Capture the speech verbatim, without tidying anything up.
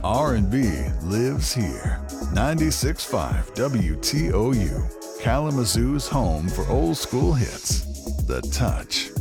R and B lives here. ninety-six point five W T O U, Kalamazoo's home for old school hits. The Touch.